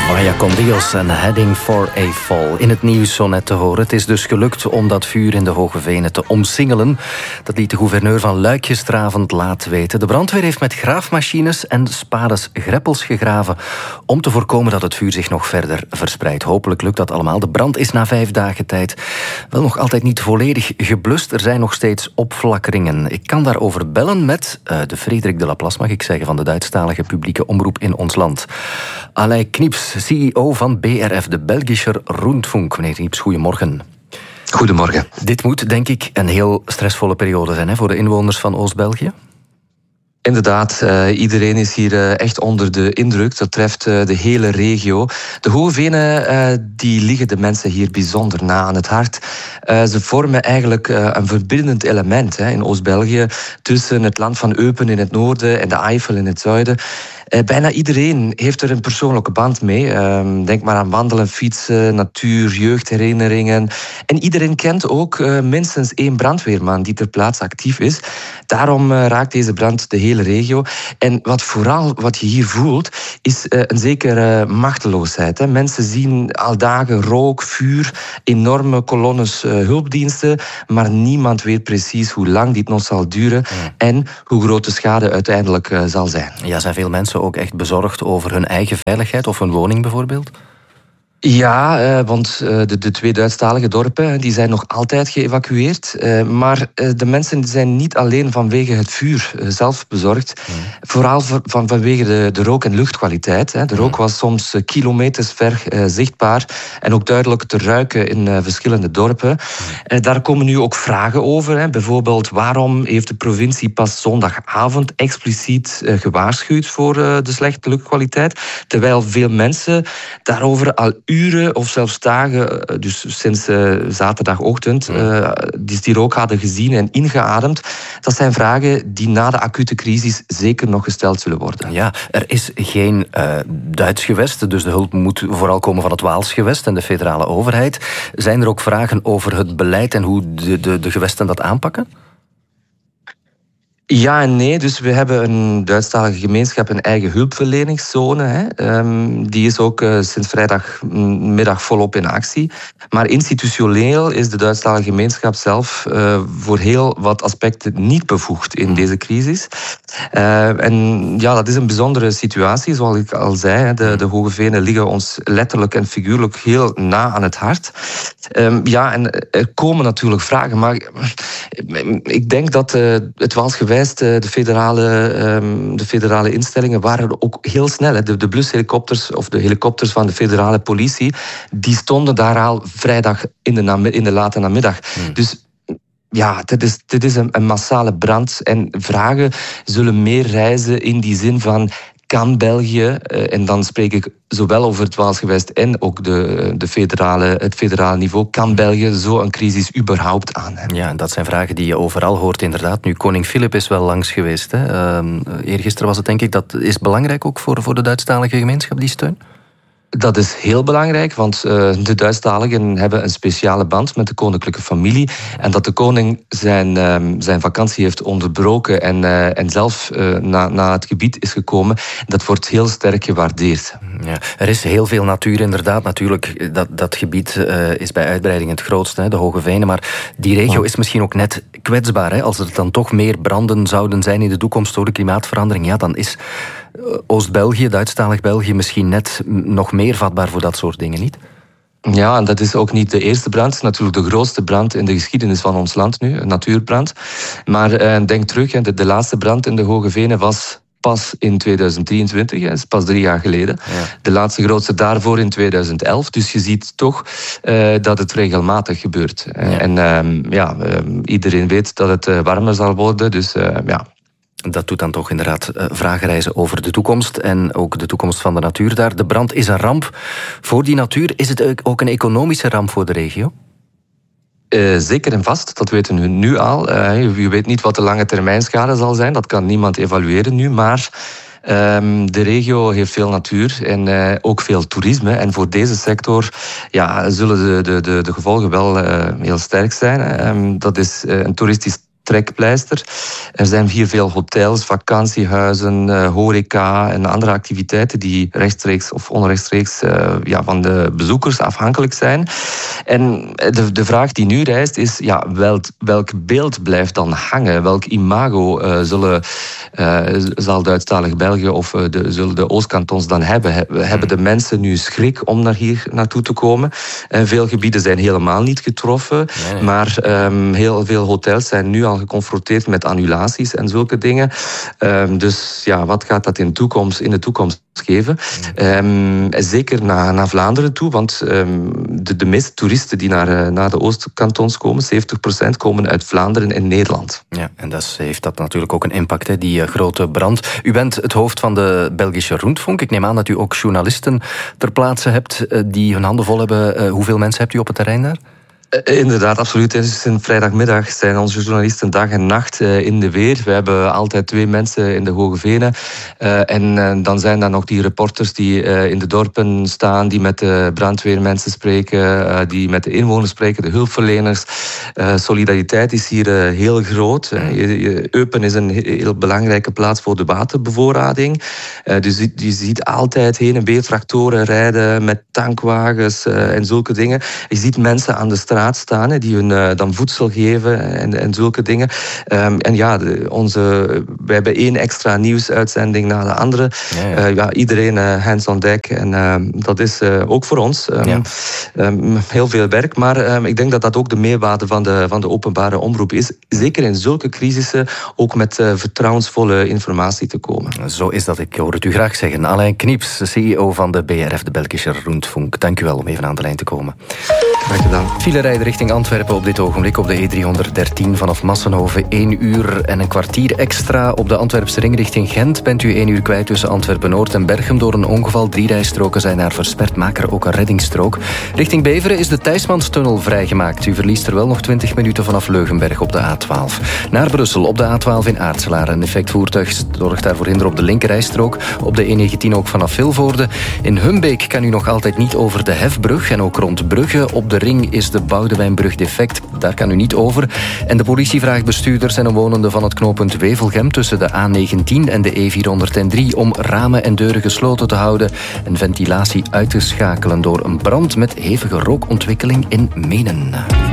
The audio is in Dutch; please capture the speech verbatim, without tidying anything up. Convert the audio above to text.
Vaya con Dios en Heading for a Fall. In het nieuws zo net te horen. Het is dus gelukt om dat vuur in de Hoge Venen te omsingelen. Dat liet de gouverneur van Luik gisteravond laat weten. De brandweer heeft met graafmachines en spades greppels gegraven om te voorkomen dat het vuur zich nog verder verspreidt. Hopelijk lukt dat allemaal. De brand is na vijf dagen tijd wel nog altijd niet volledig geblust. Er zijn nog steeds opflakkeringen. Ik kan daarover bellen met uh, de Frederik de Laplace, mag ik zeggen, van de Duitsstalige publieke omroep in ons land. Alain Knieps, C E O van B R F, de Belgische Rundfunk. Meneer Knieps, goedemorgen. Goedemorgen. Dit moet, denk ik, een heel stressvolle periode zijn hè, voor de inwoners van Oost-België? Inderdaad, uh, iedereen is hier uh, echt onder de indruk. Dat treft uh, de hele regio. De Hoge Venen uh, die liggen de mensen hier bijzonder na aan het hart. Uh, ze vormen eigenlijk uh, een verbindend element hè, in Oost-België tussen het land van Eupen in het noorden en de Eifel in het zuiden. Uh, bijna iedereen heeft er een persoonlijke band mee. Uh, denk maar aan wandelen, fietsen, natuur, jeugdherinneringen. En iedereen kent ook uh, minstens één brandweerman die ter plaatse actief is. Daarom uh, raakt deze brand de hele regio. En wat vooral wat je hier voelt, is uh, een zekere machteloosheid. Hè. Mensen zien al dagen rook, vuur, enorme kolonnes uh, hulpdiensten, maar niemand weet precies hoe lang dit nog zal duren ja. en hoe groot de schade uiteindelijk uh, zal zijn. Ja, zijn veel mensen ook echt bezorgd over hun eigen veiligheid of hun woning bijvoorbeeld? Ja, uh, want uh, de, de twee Duitsstalige dorpen die zijn nog altijd geëvacueerd. Uh, maar uh, de mensen zijn niet alleen vanwege het vuur uh, zelf bezorgd. Mm. Vooral van, van, vanwege de, de rook- en luchtkwaliteit. Hè. De rook was soms uh, kilometers ver uh, zichtbaar en ook duidelijk te ruiken in uh, verschillende dorpen. Mm. Uh, daar komen nu ook vragen over. Hè. Bijvoorbeeld, waarom heeft de provincie pas zondagavond expliciet uh, gewaarschuwd voor uh, de slechte luchtkwaliteit, terwijl veel mensen daarover al uren of zelfs dagen, dus sinds uh, zaterdagochtend, uh, die, die rook hadden gezien en ingeademd. Dat zijn vragen die na de acute crisis zeker nog gesteld zullen worden. Ja, er is geen uh, Duits gewest, dus de hulp moet vooral komen van het Waals gewest en de federale overheid. Zijn er ook vragen over het beleid en hoe de, de, de gewesten dat aanpakken? Ja en nee, dus we hebben een Duitsstalige gemeenschap een eigen hulpverleningszone. Hè. Um, die is ook uh, sinds vrijdagmiddag volop in actie. Maar institutioneel is de Duitsstalige gemeenschap zelf uh, voor heel wat aspecten niet bevoegd in deze crisis. Uh, en ja, dat is een bijzondere situatie, zoals ik al zei. De, de Hoge Venen liggen ons letterlijk en figuurlijk heel na aan het hart. Um, ja, en er komen natuurlijk vragen, maar ik denk dat uh, het Waals gewijs de federale, um, de federale instellingen waren ook heel snel. Hè. De, de blushelikopters of de helikopters van de federale politie, die stonden daar al vrijdag in de, nam- in de late namiddag. Hmm. Dus ja, dit is, dit is een, een massale brand en vragen zullen meer reizen in die zin van: kan België, en dan spreek ik zowel over het Waals gewest en ook de, de federale, het federale niveau, kan België zo'n crisis überhaupt aan hebben? Ja, en dat zijn vragen die je overal hoort inderdaad. Nu, koning Filip is wel langs geweest. Hè. Uh, eergisteren was het denk ik, dat is belangrijk ook voor, voor de Duitsstalige gemeenschap, die steun? Dat is heel belangrijk, want uh, de Duitsstaligen hebben een speciale band met de koninklijke familie. En dat de koning zijn, um, zijn vakantie heeft onderbroken en, uh, en zelf uh, naar na het gebied is gekomen, dat wordt heel sterk gewaardeerd. Ja, er is heel veel natuur inderdaad. Natuurlijk, dat, dat gebied uh, is bij uitbreiding het grootste, hè, de Hoge Venen. Maar die regio oh. is misschien ook net kwetsbaar. Hè. Als er dan toch meer branden zouden zijn in de toekomst door de klimaatverandering, ja, dan is Oost-België, Duitsstalig België, misschien net nog meer vatbaar voor dat soort dingen, niet? Ja, en dat is ook niet de eerste brand. Het is natuurlijk de grootste brand in de geschiedenis van ons land nu, een natuurbrand. Maar uh, denk terug, de, de laatste brand in de Hoge Venen was pas in tweeduizend drieëntwintig, dat is pas drie jaar geleden. Ja. De laatste grootste daarvoor in tweeduizend elf. Dus je ziet toch uh, dat het regelmatig gebeurt. Ja. En uh, ja, uh, iedereen weet dat het uh, warmer zal worden, dus uh, ja... Dat doet dan toch inderdaad uh, vragen reizen over de toekomst en ook de toekomst van de natuur daar. De brand is een ramp voor die natuur. Is het ook een economische ramp voor de regio? Uh, zeker en vast, dat weten we nu al. Uh, je weet niet wat de lange termijn schade zal zijn, dat kan niemand evalueren nu, maar Um, de regio heeft veel natuur en uh, ook veel toerisme. En voor deze sector ja, zullen de, de, de, de gevolgen wel uh, heel sterk zijn. Um, dat is uh, een toeristisch trekpleister. Er zijn hier veel hotels, vakantiehuizen, uh, horeca en andere activiteiten die rechtstreeks of onrechtstreeks uh, ja, van de bezoekers afhankelijk zijn. En de, de vraag die nu rijst is, ja, welk, welk beeld blijft dan hangen? Welk imago uh, zullen, uh, zal Duitsstalig België of uh, de, zullen de Oostkantons dan hebben? He, hebben de mensen nu schrik om naar hier naartoe te komen? En veel gebieden zijn helemaal niet getroffen, nee, nee. maar um, heel veel hotels zijn nu al geconfronteerd met annulaties en zulke dingen. Um, dus ja, wat gaat dat in de toekomst, in de toekomst geven? Um, zeker naar, naar Vlaanderen toe, want um, de, de meeste toeristen die naar, uh, naar de Oostkantons komen, zeventig procent komen uit Vlaanderen en Nederland. Ja, en dat heeft dat natuurlijk ook een impact, hè, die uh, grote brand. U bent het hoofd van de Belgische Rundfunk. Ik neem aan dat u ook journalisten ter plaatse hebt uh, die hun handen vol hebben. Uh, hoeveel mensen hebt u op het terrein daar? Inderdaad, absoluut. Dus in vrijdagmiddag zijn onze journalisten dag en nacht in de weer. We hebben altijd twee mensen in de Hoge Venen. En dan zijn er nog die reporters die in de dorpen staan, die met de brandweermensen spreken, die met de inwoners spreken, de hulpverleners. Solidariteit is hier heel groot. Eupen is een heel belangrijke plaats voor de waterbevoorrading. Dus je ziet altijd heen en weer tractoren rijden met tankwagens en zulke dingen. Je ziet mensen aan de straat staan, die hun uh, dan voedsel geven en, en zulke dingen. Um, en ja, de, onze, we hebben één extra nieuwsuitzending na de andere. Ja, ja. Uh, ja, iedereen uh, hands on deck. En uh, dat is uh, ook voor ons um, ja. um, heel veel werk. Maar um, ik denk dat dat ook de meerwaarde van de, van de openbare omroep is. Zeker in zulke crisissen ook met uh, vertrouwensvolle informatie te komen. Zo is dat. Ik hoor het u graag zeggen. Alain Knieps, C E O van de B R F, de Belgische Rundfunk. Dank u wel om even aan de lijn te komen. Graag gedaan. File rijden richting Antwerpen op dit ogenblik op de E driehonderddertien vanaf Massenhoven één uur en een kwartier extra. Op de Antwerpse ring richting Gent bent u één uur kwijt tussen Antwerpen-Noord en Berchem door een ongeval. Drie rijstroken zijn daar versperd, maak er ook een reddingsstrook. Richting Beveren is de Thijsmanstunnel vrijgemaakt. U verliest er wel nog twintig minuten vanaf Leugenberg op de A twaalf. Naar Brussel op de A twaalf in Aartselaar. Een defectvoertuig zorgt daarvoor hinder op de linkerrijstrook. Op de E negentien ook vanaf Vilvoorde. In Humbeek kan u nog altijd niet over de Hefbrug. En ook rond Brugge op de ring is de Boudewijnbrug defect. Daar kan u niet over. En de politie vraagt bestuurders en omwonenden van het knooppunt Wevelgem tussen de A negentien en de E vierhonderddrie om ramen en deuren gesloten te houden en ventilatie uit te schakelen door een brand met hevige rookontwikkeling in Menen.